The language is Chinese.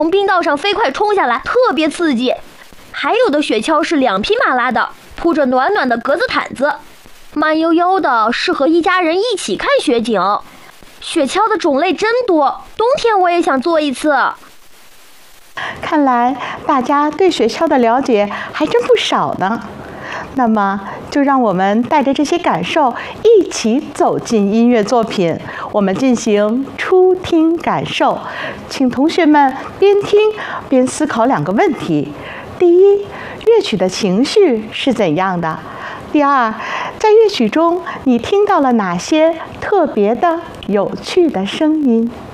从冰道上飞快冲下来，特别刺激。还有的雪橇是两匹马拉的，铺着暖暖的格子毯子，慢悠悠的，适合一家人一起看雪景。雪橇的种类真多，冬天我也想坐一次。 看来大家对雪橇的了解还真不少呢。那么，就让我们带着这些感受，一起走进音乐作品，我们进行初听感受。请同学们边听边思考两个问题：第一，乐曲的情绪是怎样的？第二，在乐曲中你听到了哪些特别的、有趣的声音？